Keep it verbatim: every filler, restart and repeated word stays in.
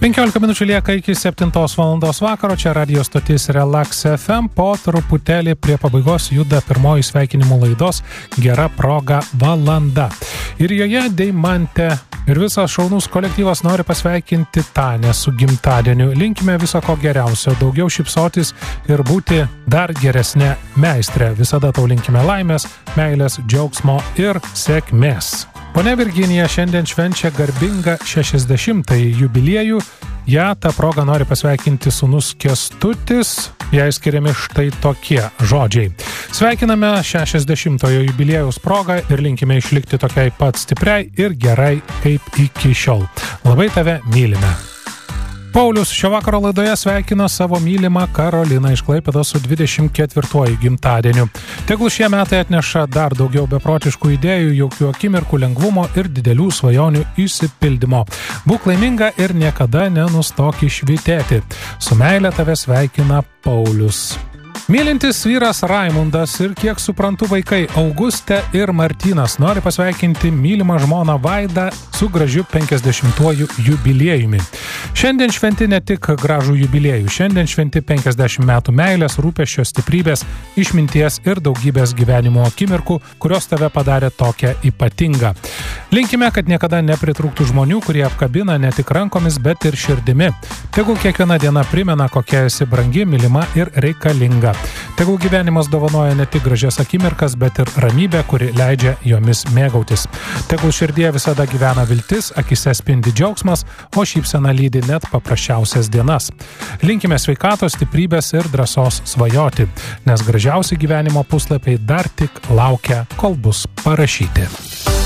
penkiolika minučių lieka iki septintos valandos vakaro, čia radijo stotis Relax F M, po truputėlį prie pabaigos juda pirmoji sveikinimų laidos Gera proga valanda. Ir joje Deimantė ir visas šaunus kolektyvas nori pasveikinti Tanę su gimtadieniu. Linkime viso ko geriausio, daugiau šypsotis ir būti dar geresnė meistrė. Visada tau linkime laimės, meilės, džiaugsmo ir sėkmės. Ponia Virginija šiandien švenčia garbingą šešiasdešimtąjį jubiliejų. Ja tą progą nori pasveikinti sūnus Kęstutis. Jai skiriami štai tokie žodžiai. Sveikiname šešiasdešimtojo jubiliejaus progą ir linkime išlikti tokiai pat stipriai ir gerai kaip iki šiol. Labai tave mylime. Paulius šio vakaro laidoje sveikina savo mylimą Karoliną iš Klaipėdos su dvidešimt ketvirtuoju gimtadieniu. Tegul šie metai atneša dar daugiau beprotiškų idėjų, jaukių akimirkų, lengvumo ir didelių svajonių išsipildymo. Būk laiminga ir niekada nenustok švytėti. Su meile tave sveikina Paulius. Mylintis vyras Raimundas ir, kiek suprantu, vaikai Augustė ir Martynas nori pasveikinti mylimą žmoną Vaidą su gražiu penkiasdešimtuoju jubiliejumi. Šiandien šventi ne tik gražų jubiliejų, šiandien šventi penkiasdešimt metų meilės, rūpesčio, stiprybės, išminties ir daugybės gyvenimo akimirkų, kurios tave padarė tokią ypatingą. Linkime, kad niekada nepritrūktų žmonių, kurie apkabina ne tik rankomis, bet ir širdimi. Tegul kiekviena diena primena, kokia esi brangi, mylima ir reikalinga. Tegul gyvenimas dovanoja ne tik gražias akimirkas, bet ir ramybę, kuri leidžia jomis mėgautis. Tegul širdie visada gyvena viltis, akise spindi džiaugsmas, o šypsena lydi net paprasčiausias dienas. Linkime sveikatos, stiprybės ir drąsos svajoti, nes gražiausi gyvenimo puslapiai dar tik laukia, kol bus parašyti.